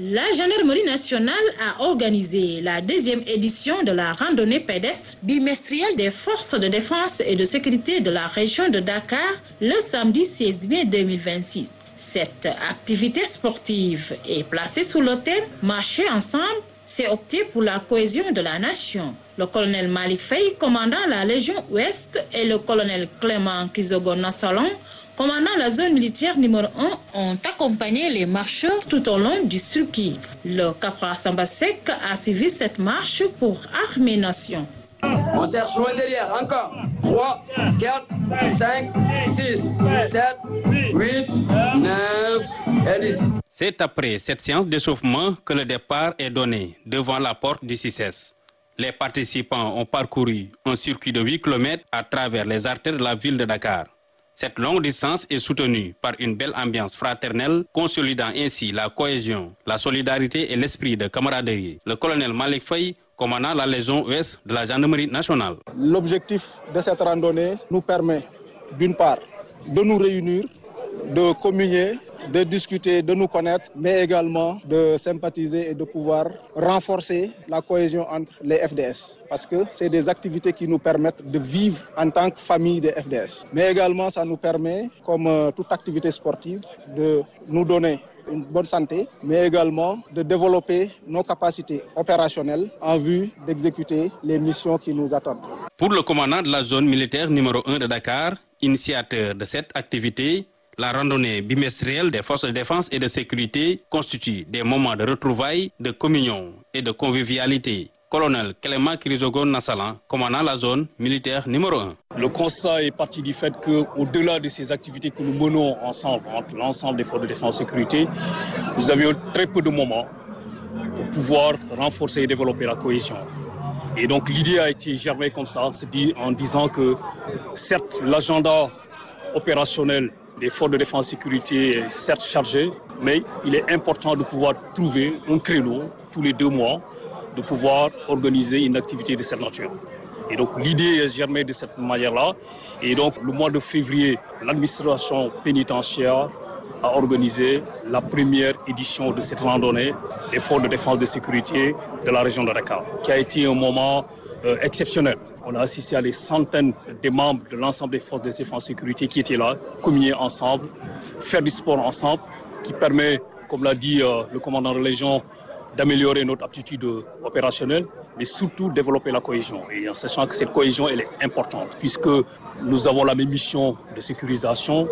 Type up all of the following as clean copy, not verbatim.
La gendarmerie nationale a organisé la 2e édition de la randonnée pédestre bimestrielle des forces de défense et de sécurité de la région de Dakar le samedi 16 mai 2026. Cette activité sportive est placée sous le thème « Marcher ensemble ». C'est opté pour la cohésion de la nation. Le colonel Malik Faye, commandant la Légion Ouest, et le colonel Clément Kizogo Nassalon, commandant la zone militaire numéro 1, ont accompagné les marcheurs tout au long du circuit. Le caporal Sambasek a suivi cette marche pour Armée Nation. On serre loin derrière, encore. 3, 4, 5, 6, 7, 8, 9, et 10. C'est après cette séance d'échauffement que le départ est donné devant la porte du CICES. Les participants ont parcouru un circuit de 8 km à travers les artères de la ville de Dakar. Cette longue distance est soutenue par une belle ambiance fraternelle, consolidant ainsi la cohésion, la solidarité et l'esprit de camaraderie. Le colonel Malik Faye, commandant la Légion Ouest de la gendarmerie nationale. L'objectif de cette randonnée nous permet, d'une part, de nous réunir, de communier, de discuter, de nous connaître, mais également de sympathiser et de pouvoir renforcer la cohésion entre les FDS. Parce que c'est des activités qui nous permettent de vivre en tant que famille des FDS. Mais également, ça nous permet, comme toute activité sportive, de nous donner une bonne santé, mais également de développer nos capacités opérationnelles en vue d'exécuter les missions qui nous attendent. Pour le commandant de la zone militaire numéro 1 de Dakar, initiateur de cette activité, la randonnée bimestrielle des forces de défense et de sécurité constitue des moments de retrouvailles, de communion et de convivialité. Colonel Clément Kizogo Nassalon, commandant la zone militaire numéro 1. Le constat est parti du fait qu'au-delà de ces activités que nous menons ensemble, entre l'ensemble des forces de défense et de sécurité, nous avions très peu de moments pour pouvoir renforcer et développer la cohésion. Et donc l'idée a été germée comme ça, en disant que certes l'agenda opérationnel des forces de défense et de sécurité est certes chargé, mais il est important de pouvoir trouver un créneau tous les 2 mois, de pouvoir organiser une activité de cette nature. Et donc l'idée est germée de cette manière-là. Et donc le mois de février, l'administration pénitentiaire a organisé la première édition de cette randonnée des forces de défense et de sécurité de la région de Dakar, qui a été un moment exceptionnel. On a assisté à des centaines de membres de l'ensemble des forces de défense et de sécurité qui étaient là, communier ensemble, faire du sport ensemble, qui permet, comme l'a dit le commandant de Légion, d'améliorer notre aptitude opérationnelle, mais surtout développer la cohésion. Et en sachant que cette cohésion, elle est importante, puisque nous avons la même mission de sécurisation,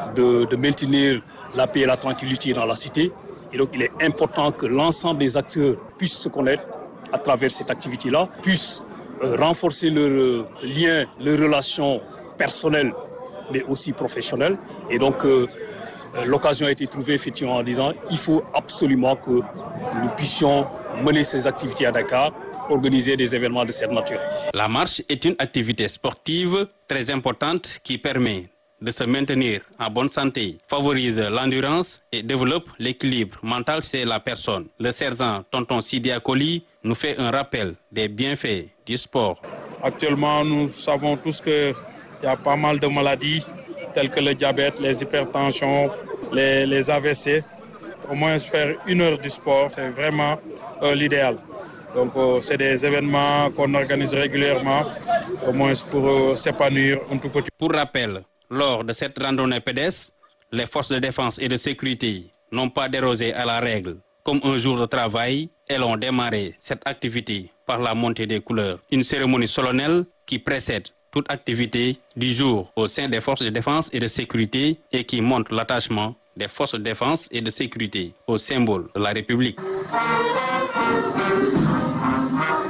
de maintenir la paix et la tranquillité dans la cité. Et donc, il est important que l'ensemble des acteurs puissent se connaître à travers cette activité-là, puissent renforcer leurs liens, leurs relations personnelles, mais aussi professionnelles. Et donc, l'occasion a été trouvée effectivement en disant qu'il faut absolument que nous puissions mener ces activités à Dakar, organiser des événements de cette nature. La marche est une activité sportive très importante qui permet de se maintenir en bonne santé, favorise l'endurance et développe l'équilibre mental chez la personne. Le sergent Tonton Sidi Akoli nous fait un rappel des bienfaits du sport. Actuellement, nous savons tous qu'il y a pas mal de maladies telles que le diabète, les hypertensions, les AVC. Au moins faire 1 heure de sport, c'est vraiment l'idéal. Donc c'est des événements qu'on organise régulièrement, au moins pour s'épanouir un tout petit peu. Pour rappel, lors de cette randonnée pédestre, les forces de défense et de sécurité n'ont pas dérogé à la règle. Comme un jour de travail, elles ont démarré cette activité par la montée des couleurs. Une cérémonie solennelle qui précède toute activité du jour au sein des forces de défense et de sécurité et qui montre l'attachement des forces de défense et de sécurité au symbole de la République.